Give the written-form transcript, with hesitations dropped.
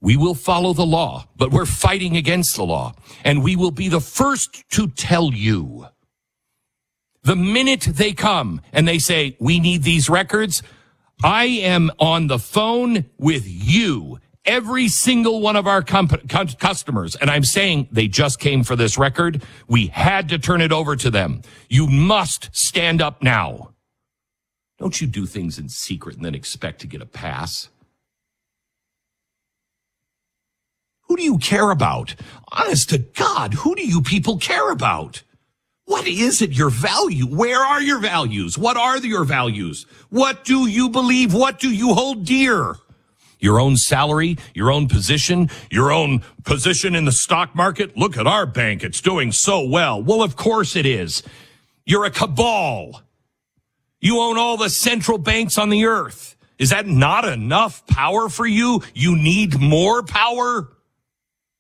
We will follow the law, but we're fighting against the law. And we will be the first to tell you. The minute they come and they say, we need these records, I am on the phone with you, every single one of our customers. And I'm saying they just came for this record. We had to turn it over to them. You must stand up now. Don't you do things in secret and then expect to get a pass. Who do you care about? Honest to God, who do you people care about? What is it, your value? Where are your values? What are your values? What do you believe? What do you hold dear? Your own salary, your own position in the stock market? Look at our bank. It's doing so well. Well, of course it is. You're a cabal. You own all the central banks on the earth. Is that not enough power for you? You need more power?